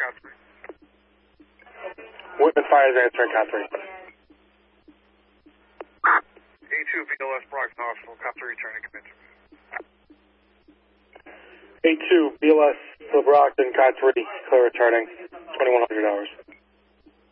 Whitman Fire is answering Cop 3. A2 BLS Brockton Hospital, Cop 3 returning command. A2 BLS to Brockton, Cop 3, clear returning, 2100 hours.